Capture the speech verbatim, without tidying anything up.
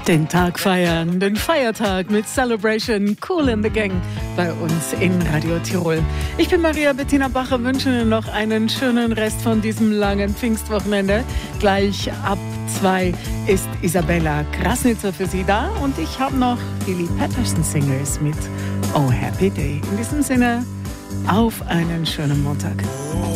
Den Tag feiern, den Feiertag mit Celebration Kool and the Gang bei uns in Radio Tirol. Ich bin Maria Bettina Bacher, wünsche Ihnen noch einen schönen Rest von diesem langen Pfingstwochenende. Gleich ab zwei ist Isabella Krasnitzer für Sie da und ich habe noch die Lee Patterson Singers mit Oh Happy Day. In diesem Sinne, auf einen schönen Montag.